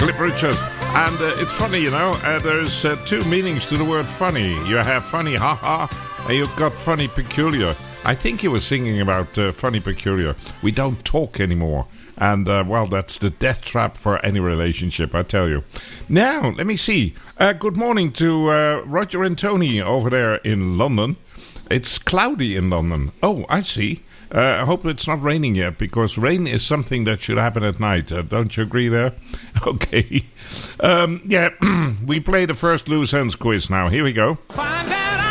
Cliff Richard. And it's funny, you know, there's two meanings to the word funny. You have funny haha, and you've got funny peculiar. I think he was singing about funny peculiar. We don't talk anymore. And, well, that's the death trap for any relationship, I tell you. Now, let me see. Good morning to Roger and Tony over there in London. It's cloudy in London. Oh, I see. I hope it's not raining yet, because rain is something that should happen at night. Don't you agree there? Okay. Yeah, we play the first loose ends quiz now. Here we go.